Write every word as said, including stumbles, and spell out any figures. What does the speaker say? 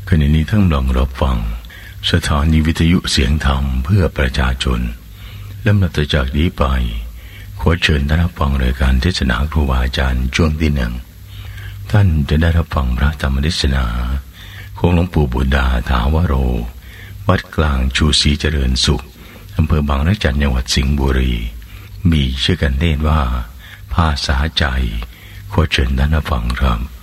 ขณะนี้ทั้งลองรับฟังสถานีวิทยุเสียงธรรมเพื่อประชาชนและนับจากนี้ไปขอเชิญท่านรับฟังรายการเทศนาครูบาอาจารย์ช่วงที่หนึ่งท่านจะได้รับฟังพระธรรมเทศนาของหลวงปู่บุตรดาถาวโรวัดกลางชูศรีเจริญสุขอำเภอบางระจันจังหวัดสิงห์บุรีมีชื่อกันเล่นว่าภาษาใจขอเชิญท่านรับฟังครับ